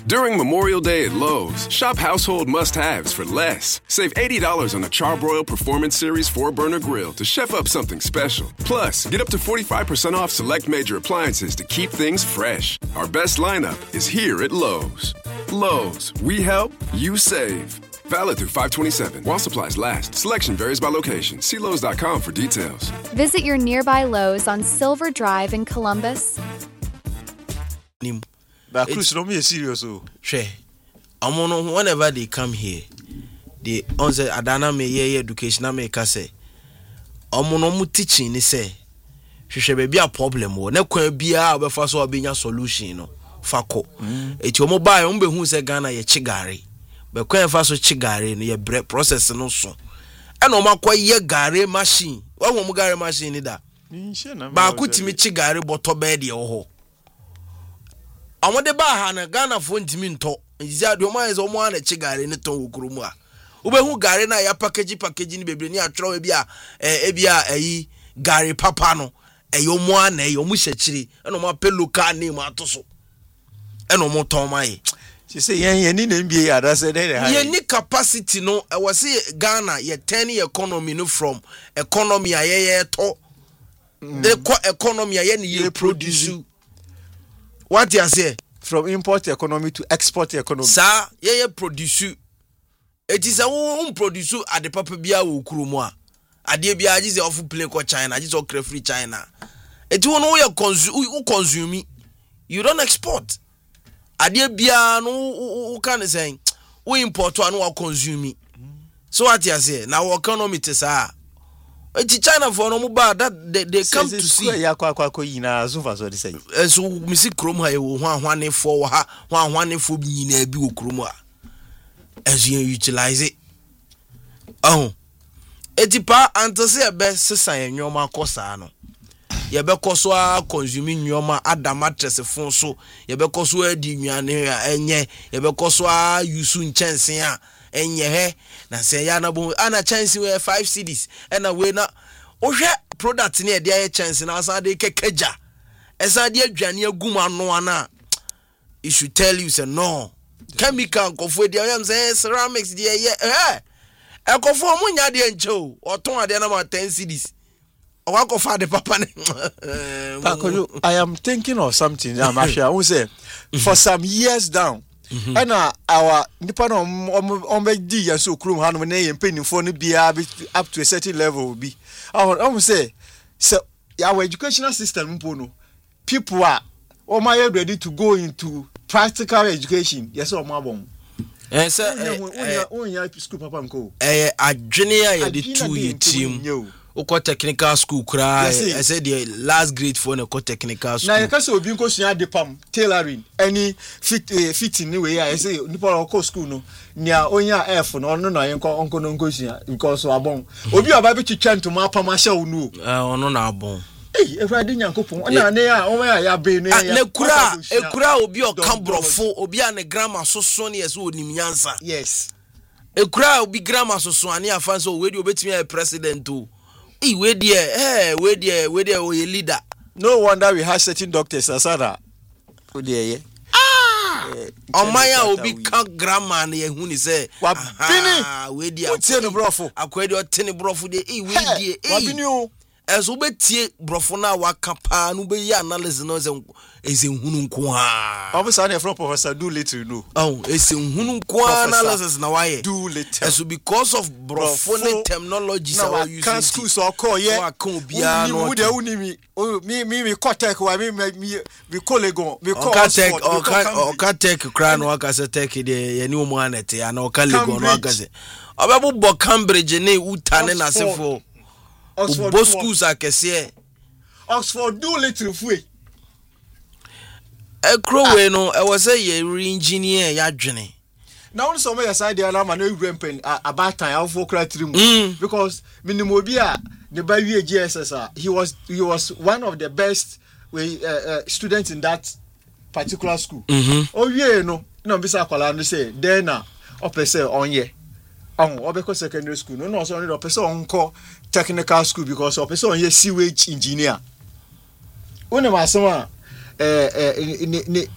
During Memorial Day at Lowe's, shop household must-haves for less. Save $80 on a Charbroil Performance Series 4-burner grill to chef up something special. Plus, get up to 45% off select major appliances to keep things fresh. Our best lineup is here at Lowe's. Lowe's, we help, you save. Valid through 5/27. While supplies last. Selection varies by location. See Lowe's.com for details. Visit your nearby Lowe's on Silver Drive in Columbus. But Chris, no me serious. Whenever they come here, they answer Adana me ye education me kase. Mu teaching ni say, she be a problem wo. Ne kwan bia obefa so obenya solution no. Fako. Eti omo ba ye mbe hu se Ghana ye chigare. Be kwan fa so chigare no ye bre process no so. E no makwa ye gare machine. Wa hu mu gare machine ni da. Ba akutimi chigare boto be de wo ho. Amode ba ha na Ghana fo ntimi nto. Nzia de omo ayezo omo ana chigare ni ton okuru mu a. Obehu gare na ya package ni bebre ni atro e bia eyi gare papa no. Eyo mo ana eyo mu hyechiri. E no ma pe local name atoso. E no mo ton mai. She say yen ni na MBA ada say dey high. Yen ni capacity no e was say Ghana ye turn economy no from economy aye to the economy aye ni produce. What you say? From import economy to export economy. Sa ye produce. It is a produce at the papa bia wo kuromu a. Ade bia ji say off play ko China, ji so free China. It won no consume. You don't export. Ade bia no can say we import one we consume. So what you say? Now economy to say it's China for no ba that they come to see ya kwa yina zufa so they say. So me see krom ha wo hwan for ha hwan for bi nyina bi wo krom a. As you utilize it. Oh. Etipa antose be sesan nyoma kosa no. Ye be koso a consuming nyoma adamatress fon so ye be koso adi nwane enye ye be koso a yusu nchense a enye he na se ya na bo ana chance we 5 cedis na we na ohwe product ne de aye chance na asa de kekeja esa de adwane aguma no ana it should tell you say no chemical nkofo de am say ceramics de ye ekofo munya de nche o ton ade na ma 10 cedis. I am thinking of something. I'm actually, I will say, for some years down, and our Nippon on D and so crew hand when they paying for be up to a certain level will be. I will say, so our educational system, people are ready to go into practical education. Yes, or my bone. And so, school papa go. A junior, the 2-year team. Oko technical school cry. I said the last grade for no technical school. Now you can say obi nko sua de pam tailoring any fitting ni we I say nipa oko school no nia onya F no no na yenko onko no nko sua because so abon obi aba be twitwa ntoma pam ahya wo no ono na abon Efrade Nyankopon na ne a o ya be no ya ekura obi o kan brofo obi a ne grammar soso ne yeso onim nyansa yes ekura obi grammar soso ane afa so we di obetimi a president o we there o ye leader. No wonder we have certain doctors asada o there Omaya obi kan grammar na ye hu ni say wa bini we there o no brofo akwedi o tene brofo de we there wa bini o ezo betie brofo na waka pa no be yi analysis no ze hunu nko ha officer na from Professor do little no ese hunu nko analysis na why do little so because of brofo ne terminologies are using can school so call ye wa kan bia no wo de unimi me kotek wa me colleague we call Okatek kra no waka se tek de ye ni omo anete ana okaligo no waka se obebo Cambridge ne utane na sefo Oxford schools are kese Oxford do little free Crowe no I was say ye engineer ya dwene now some your side there na man rempen about time for criteria because minimum bi a the by GSS he was one of the best students in that particular school oh yeah no be say akwala no say then na opese onye obeko secondary school no so only opese onko technical school because opese onye sewage engineer one ma asema